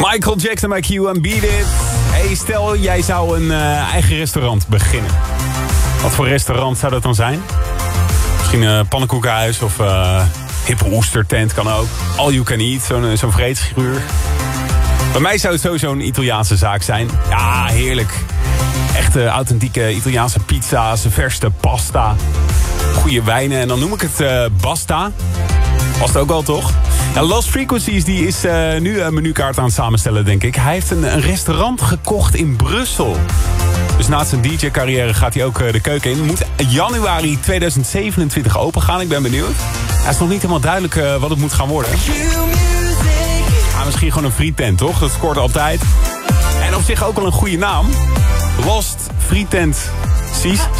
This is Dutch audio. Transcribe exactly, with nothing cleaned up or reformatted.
Michael Jackson bij Q en Beat It. Hey, stel jij zou een uh, eigen restaurant beginnen. Wat voor restaurant zou dat dan zijn? Misschien een pannenkoekenhuis of uh, hippe oestertent kan ook. All you can eat, zo'n zo'n vreedsfiguur. Bij mij zou het sowieso een Italiaanse zaak zijn. Ja, heerlijk. Echte authentieke Italiaanse pizza's, verste pasta, goede wijnen. En dan noem ik het uh, Basta. Past ook wel, toch? Ja, Lost Frequencies die is uh, nu een menukaart aan het samenstellen, denk ik. Hij heeft een, een restaurant gekocht in Brussel. Dus naast zijn D J-carrière gaat hij ook uh, de keuken in. Moet januari tweeduizend zevenentwintig open gaan. Ik ben benieuwd. Het is nog niet helemaal duidelijk uh, wat het moet gaan worden. Ah, misschien gewoon een frietent, toch? Dat scoort altijd. En op zich ook wel een goede naam. Lost Frietent. Precies.